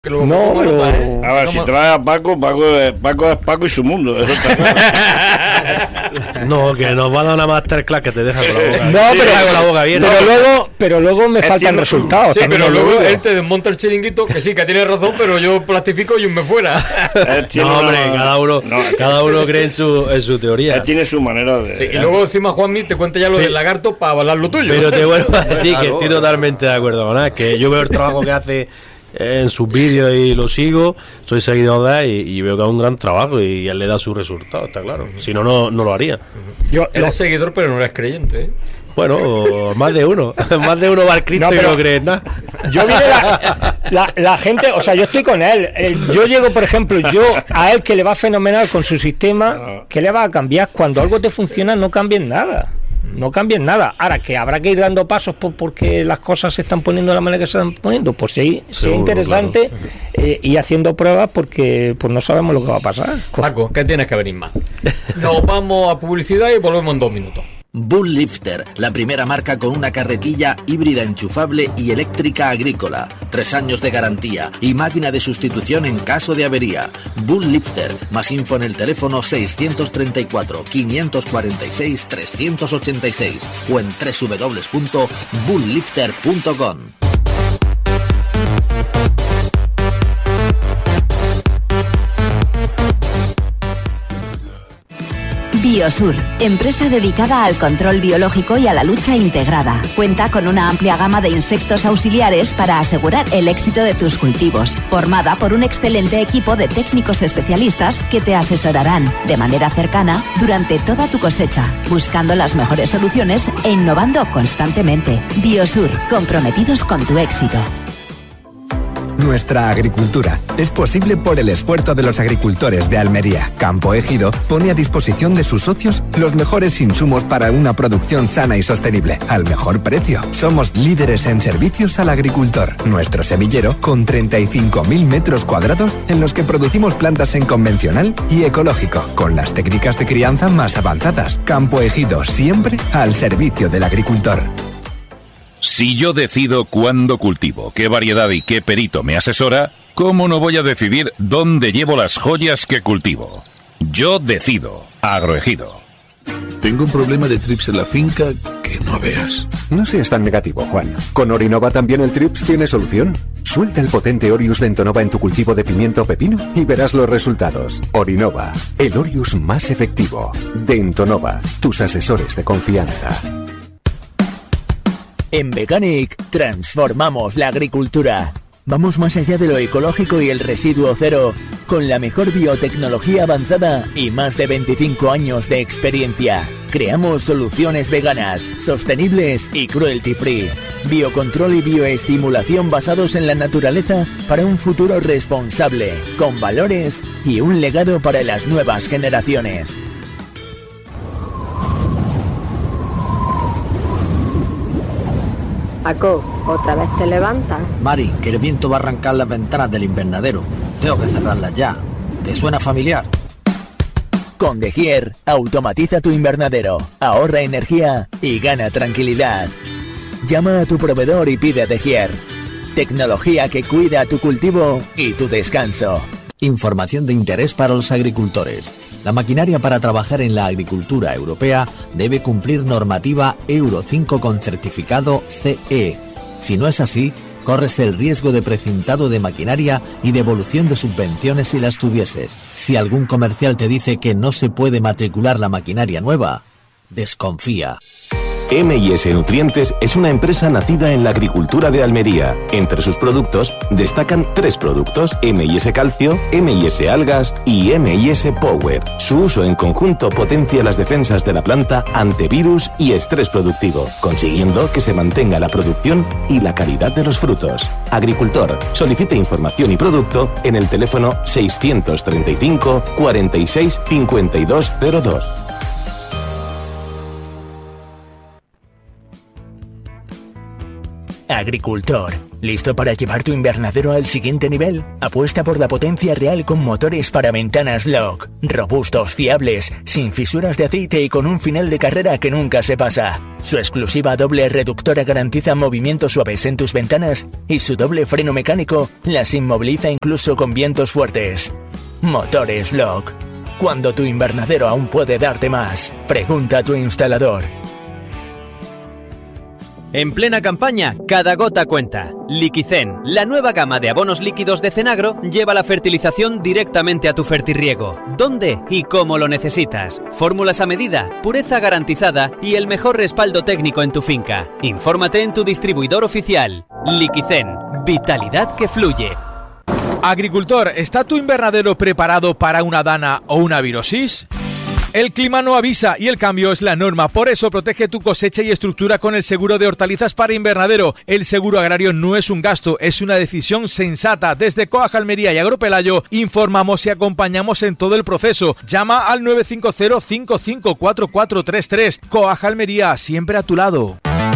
No, pero... A ver, si traes a Paco es Paco y su mundo. Eso está claro. No, que nos va a dar una masterclass que te deja con la boca. No, pero con la boca bien. Pero luego me faltan resultados. Sí, pero luego él te desmonta el chiringuito, que sí, que tiene razón, pero yo plastifico y me fuera. No, hombre, cada uno cree en su teoría. Él tiene su manera de... Sí, y luego encima Juanmi te cuenta ya lo del lagarto para avalar lo tuyo. Pero te vuelvo a decir que estoy totalmente de acuerdo con él, que yo veo el trabajo que hace en sus vídeos y lo sigo, soy seguidor de él y veo que es un gran trabajo y él le da sus resultados, está claro. Si no, no lo haría. Yo eres seguidor, pero no eres creyente, ¿eh? Bueno, más de uno va al Cristo y no cree en nada. Yo vi la gente, o sea, yo estoy con él. Yo llego, por ejemplo, a él que le va fenomenal con su sistema, ¿qué le va a cambiar? Cuando algo te funciona, no cambies nada. No cambien nada. Ahora, que habrá que ir dando pasos porque las cosas se están poniendo de la manera que se están poniendo, pues sí, es interesante, claro. Y haciendo pruebas porque pues no sabemos lo que va a pasar. Paco, ¿qué tienes que venir más? Nos vamos a publicidad y volvemos en 2 minutos. Bull Lifter, la primera marca con una carretilla híbrida enchufable y eléctrica agrícola, 3 años de garantía y máquina de sustitución en caso de avería. Bull Lifter, más info en el teléfono 634 546 386 o en www.bulllifter.com. Biosur, empresa dedicada al control biológico y a la lucha integrada. Cuenta con una amplia gama de insectos auxiliares para asegurar el éxito de tus cultivos. Formada por un excelente equipo de técnicos especialistas que te asesorarán de manera cercana durante toda tu cosecha, buscando las mejores soluciones e innovando constantemente. Biosur, comprometidos con tu éxito. Nuestra agricultura es posible por el esfuerzo de los agricultores de Almería. Campo Ejido pone a disposición de sus socios los mejores insumos para una producción sana y sostenible, al mejor precio. Somos líderes en servicios al agricultor. Nuestro semillero, con 35.000 metros cuadrados en los que producimos plantas en convencional y ecológico, con las técnicas de crianza más avanzadas. Campo Ejido, siempre al servicio del agricultor. Si yo decido cuándo cultivo, qué variedad y qué perito me asesora, ¿cómo no voy a decidir dónde llevo las joyas que cultivo? Yo decido. Agroejido. Tengo un problema de trips en la finca que no veas. No seas tan negativo, Juan. Con Orinova también el trips tiene solución. Suelta el potente Orius Dentonova en tu cultivo de pimiento o pepino y verás los resultados. Orinova, el Orius más efectivo. Dentonova, tus asesores de confianza. En Veganic transformamos la agricultura. Vamos más allá de lo ecológico y el residuo cero, con la mejor biotecnología avanzada y más de 25 años de experiencia. Creamos soluciones veganas, sostenibles y cruelty free. Biocontrol y bioestimulación basados en la naturaleza para un futuro responsable, con valores y un legado para las nuevas generaciones. Paco, ¿otra vez te levantas? Mari, que el viento va a arrancar las ventanas del invernadero. Tengo que cerrarlas ya. ¿Te suena familiar? Con De Gier, automatiza tu invernadero, ahorra energía y gana tranquilidad. Llama a tu proveedor y pide De Gier. Tecnología que cuida tu cultivo y tu descanso. Información de interés para los agricultores. La maquinaria para trabajar en la agricultura europea debe cumplir normativa Euro 5 con certificado CE. Si no es así, corres el riesgo de precintado de maquinaria y devolución de subvenciones si las tuvieses. Si algún comercial te dice que no se puede matricular la maquinaria nueva, desconfía. M&S Nutrientes es una empresa nacida en la agricultura de Almería. Entre sus productos destacan 3 productos: M&S Calcio, M&S Algas y M&S Power. Su uso en conjunto potencia las defensas de la planta ante virus y estrés productivo, consiguiendo que se mantenga la producción y la calidad de los frutos. Agricultor, solicite información y producto en el teléfono 635 46 52 02. Agricultor, ¿Listo para llevar tu invernadero al siguiente nivel? Apuesta por la potencia real con motores para ventanas Lock. Robustos, fiables, sin fisuras de aceite y con un final de carrera que nunca se pasa. Su exclusiva doble reductora garantiza movimientos suaves en tus ventanas y su doble freno mecánico las inmoviliza incluso con vientos fuertes. Motores Lock. Cuando tu invernadero aún puede darte más. Pregunta a tu instalador. En plena campaña, cada gota cuenta. Liquicen, la nueva gama de abonos líquidos de Cenagro, lleva la fertilización directamente a tu fertirriego. ¿Dónde y cómo lo necesitas? Fórmulas a medida, pureza garantizada y el mejor respaldo técnico en tu finca. Infórmate en tu distribuidor oficial. Liquicen, vitalidad que fluye. Agricultor, ¿está tu invernadero preparado para una dana o una virosis? El clima no avisa y el cambio es la norma, por eso protege tu cosecha y estructura con el seguro de hortalizas para invernadero. El seguro agrario no es un gasto, es una decisión sensata. Desde Coag Almería y Agropelayo informamos y acompañamos en todo el proceso. Llama al 950-554433. Coag Almería, siempre a tu lado.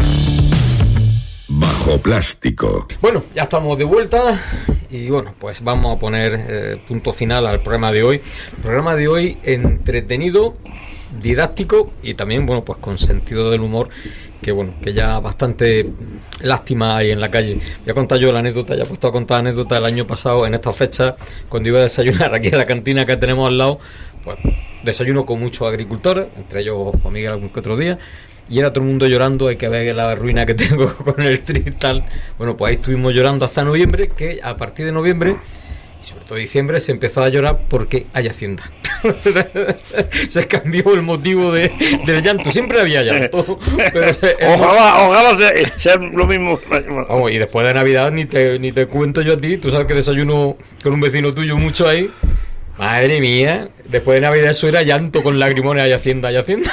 Bajo plástico. Bueno, ya estamos de vuelta y bueno, pues vamos a poner punto final al programa de hoy. Programa de hoy entretenido, didáctico y también, bueno, pues con sentido del humor, que bueno, que ya bastante lástima hay en la calle. Voy a contar yo la anécdota, ya he puesto a contar la anécdota del año pasado en esta fecha, cuando iba a desayunar aquí en la cantina que tenemos al lado, pues desayuno con muchos agricultores, entre ellos Juan Miguel algún que otro día. Y era todo el mundo llorando, hay que ver la ruina que tengo con el tri y tal. Bueno, pues ahí estuvimos llorando hasta noviembre, que a partir de noviembre, y sobre todo diciembre, se empezó a llorar porque hay hacienda. Se cambió el motivo del llanto, siempre había llanto. Pero ojalá sea lo mismo. Vamos, y después de Navidad ni te cuento yo a ti, tú sabes que desayuno con un vecino tuyo mucho ahí. Madre mía, después de Navidad eso era llanto con lagrimones, hay hacienda.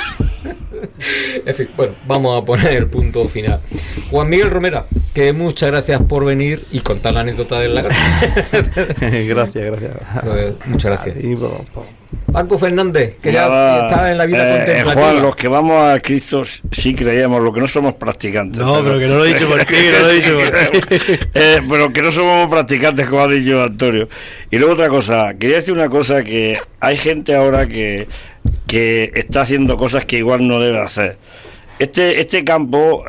En fin, bueno, vamos a poner el punto final. Juan Miguel Romera, que muchas gracias por venir y contar la anécdota del lagar. Gracias. Pues, muchas gracias. Paco Fernández, que ya estaba en la vida contemplativa. Juan, los que vamos a Cristo sí creemos, los que no somos practicantes. No, pero que no lo he dicho por ti, pero que no somos practicantes, como ha dicho Antonio. Y luego otra cosa, quería decir una cosa, que hay gente ahora que está haciendo cosas que igual no debe hacer. Este campo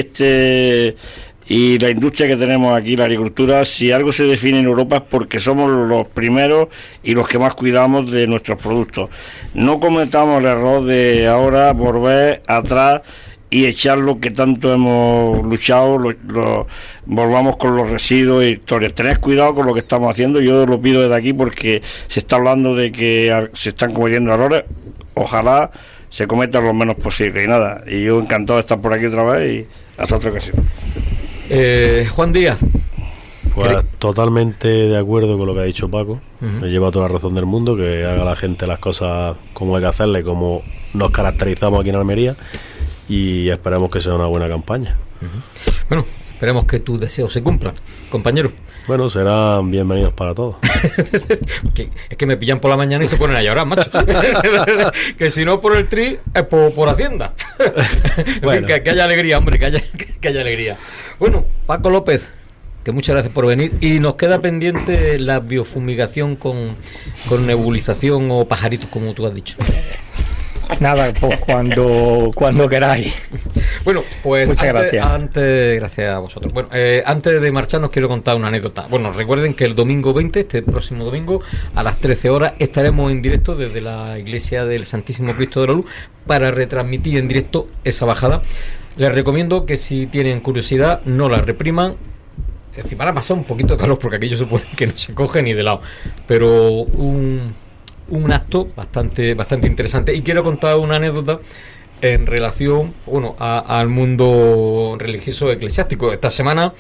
y la industria que tenemos aquí, la agricultura, si algo se define en Europa es porque somos los primeros y los que más cuidamos de nuestros productos. No cometamos el error de ahora volver atrás y echar lo que tanto hemos luchado, volvamos con los residuos y historias. Tened cuidado con lo que estamos haciendo, yo lo pido desde aquí porque se está hablando de que se están cometiendo errores, ojalá se cometan lo menos posible. Y nada, y yo encantado de estar por aquí otra vez y hasta otra ocasión. Juan Díaz. Pues totalmente de acuerdo con lo que ha dicho Paco. Me lleva toda la razón del mundo, que haga la gente las cosas como hay que hacerlas, como nos caracterizamos aquí en Almería, y esperemos que sea una buena campaña. Bueno, esperemos que tus deseos se cumplan, compañero. Bueno, serán bienvenidos para todos. Es que me pillan por la mañana y se ponen a llorar, macho. Que si no por el tri, es por Hacienda. Bueno. En fin, que haya alegría, hombre, que haya alegría. Bueno, Paco López, que muchas gracias por venir. Y nos queda pendiente la biofumigación con nebulización o pajaritos, como tú has dicho. Nada, pues cuando queráis. Bueno, pues muchas gracias. Gracias a vosotros. Bueno, antes de marcharnos quiero contar una anécdota. Bueno, recuerden que el domingo 20, este próximo domingo, a las 13 horas, estaremos en directo desde la iglesia del Santísimo Cristo de la Luz para retransmitir en directo esa bajada. Les recomiendo que si tienen curiosidad no la repriman. Es decir, van a pasar un poquito de calor porque aquello se supone que no se coge ni de lado. Pero un acto bastante interesante. Y quiero contar una anécdota en relación, bueno, al mundo religioso eclesiástico. Esta semana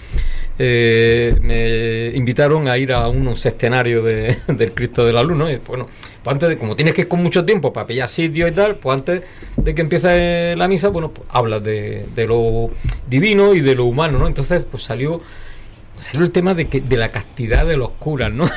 me invitaron a ir a un sextenario del Cristo de la Luz, ¿no? Y, bueno, pues antes como tienes que ir con mucho tiempo para pillar sitio y tal, pues antes de que empiece la misa, bueno, pues hablas de lo divino y de lo humano, ¿no? Entonces, pues salió el tema de la castidad de los curas, ¿no?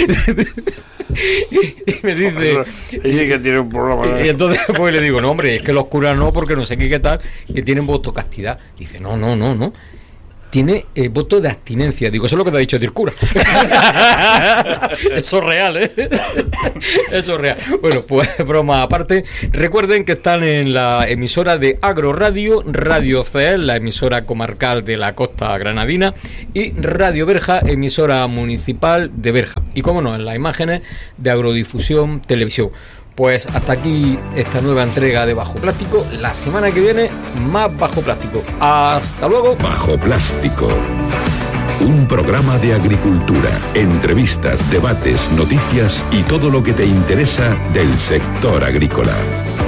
Y me dice, sí que tiene un problema. Y entonces pues le digo, no, hombre, es que los curas no, porque no sé qué tal, que tienen voto castidad. Dice, no. tiene voto de abstinencia. Digo, eso es lo que te ha dicho el cura. Eso es real, ¿eh? Eso es real. Bueno, pues broma aparte. Recuerden que están en la emisora de Agroradio, Radio CEL, la emisora comarcal de la costa granadina, y Radio Berja, emisora municipal de Berja. Y cómo no, en las imágenes de Agrodifusión Televisión. Pues hasta aquí esta nueva entrega de Bajo Plástico. La semana que viene, más Bajo Plástico. Hasta luego. Bajo Plástico. Un programa de agricultura, entrevistas, debates, noticias y todo lo que te interesa del sector agrícola.